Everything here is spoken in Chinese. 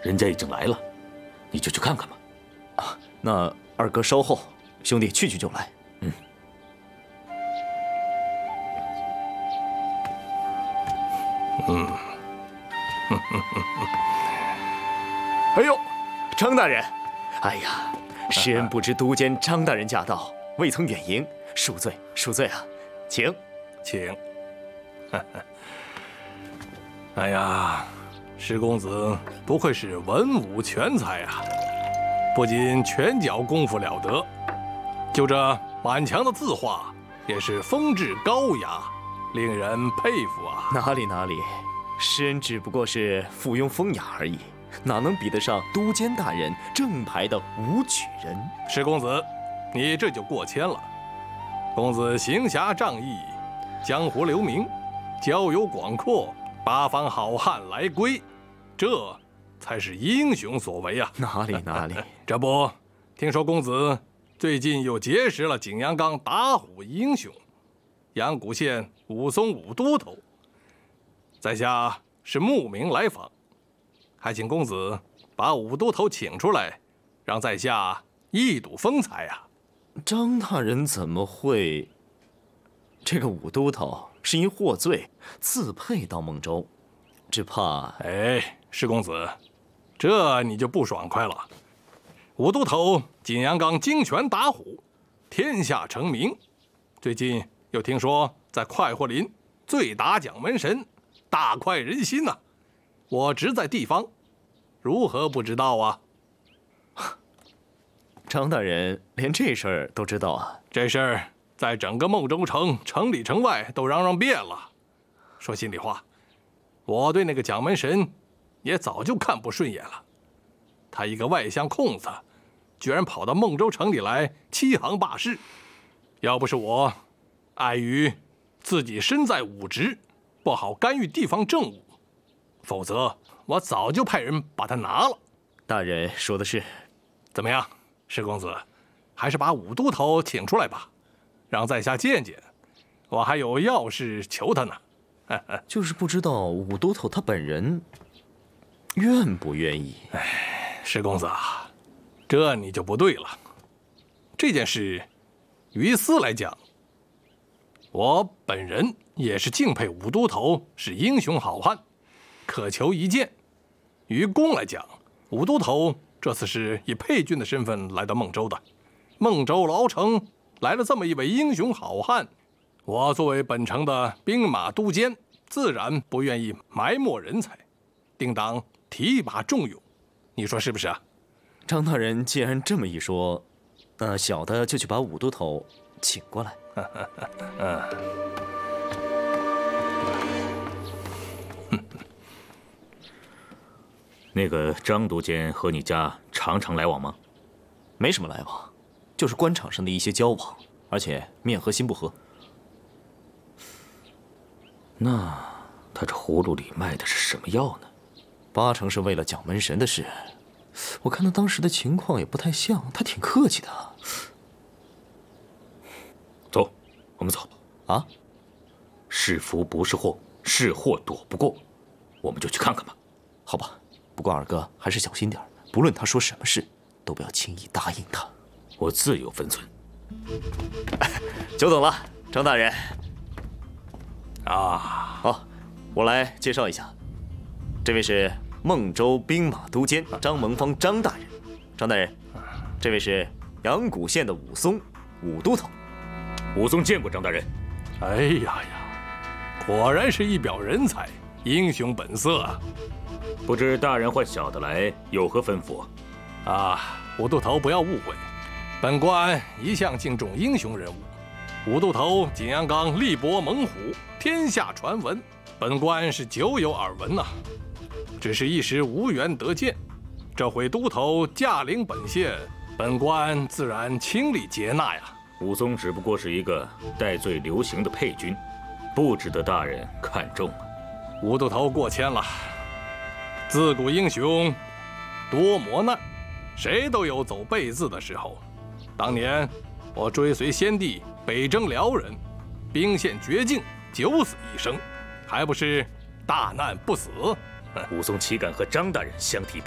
人家已经来了，你就去看看吧。 啊，那二哥稍后，兄弟去就来。哎呦，张大人，哎呀，施恩不知都监张大人驾到，未曾远迎，恕罪恕罪啊，请。 哎呀，施公子不愧是文武全才啊！不仅拳脚功夫了得，就这满墙的字画也是风致高雅，令人佩服啊！ 哪里，施恩只不过是附庸风雅而已，哪能比得上都监大人正牌的武举人？ 施公子，你这就过谦了。公子行侠仗义，江湖留名，交友广阔，八方好汉来归，这才是英雄所为啊！ 哪里， 这不，听说公子最近又结识了景阳冈打虎英雄，阳谷县武松武都头，在下是慕名来访，还请公子把武都头请出来，让在下一睹风采啊！ 张大人怎么会？这个武都头是因获罪自配到孟州，只怕…… 哎，施公子，这你就不爽快了。武都头景阳冈精拳打虎，天下成名。最近又听说在快活林醉打蒋门神，大快人心呐！我职在地方，如何不知道啊？ 张大人连这事儿都知道啊？ 这事儿在整个孟州城城里城外都嚷嚷遍了。说心里话，我对那个蒋门神也早就看不顺眼了。他一个外乡空子，居然跑到孟州城里来欺行霸市。要不是我碍于自己身在武职，不好干预地方政务，否则我早就派人把他拿了。 大人说的是。 怎么样，施公子，还是把武都头请出来吧，让在下见见。我还有要事求他呢。 就是不知道武都头他本人愿不愿意。 施公子啊，这你就不对了。这件事于私来讲，我本人也是敬佩武都头是英雄好汉，渴求一见。于公来讲，武都头这次是以配军的身份来到孟州的，孟州牢城来了这么一位英雄好汉，我作为本城的兵马都监，自然不愿意埋没人才，定当提拔重用。你说是不是啊？ 张大人既然这么一说，那小的就去把武都头请过来。 那个张都监和你家常常来往吗？ 没什么来往，就是官场上的一些交往，而且面和心不和。 那他这葫芦里卖的是什么药呢 ？8成是为了蒋门神的事。我看他当时的情况也不太像，他挺客气的。 走，我们走。 啊？ 是福不是祸，是祸躲不过，我们就去看看吧。 好吧，不过二哥还是小心点，不论他说什么事，都不要轻易答应他。 我自有分寸。 久等了，张大人。 啊， 好，我来介绍一下，这位是孟州兵马都监张蒙方张大人。张大人，这位是阳谷县的武松武都头。 武松见过张大人。 哎呀，果然是一表人才，英雄本色啊！ 不知大人唤小的来有何吩咐？ 武都头不要误会，本官一向敬重英雄人物。武都头景阳冈力搏猛虎，天下传闻，本官是久有耳闻呐。只是一时无缘得见，这回都头驾临本县，本官自然倾力接纳呀。 武松只不过是一个戴罪流刑的配军，不值得大人看重啊。 武都头过谦了。自古英雄多磨难，谁都有走背字的时候。当年我追随先帝北征辽人，兵陷绝境，九死一生，还不是大难不死？ 武松岂敢和张大人相提并